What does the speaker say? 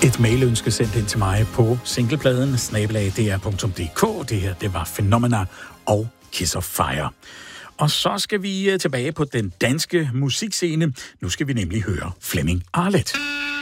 et mailønske sendt ind til mig på singlepladen @dr.dk. Det her, det var Phenomena og Kiss of Fire. Og så skal vi tilbage på den danske musikscene. Nu skal vi nemlig høre Flemming Arlet.